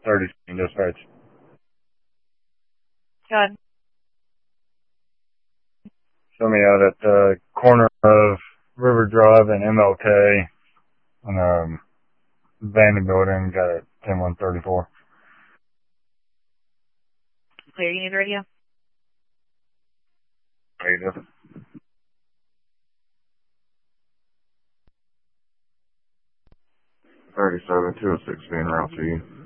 30 dispatch. Go ahead. Show me out at the corner of River Drive and MLK on abandoned building. Got it 10134. Clear, you need radio? Radio. 37 206 being route to you.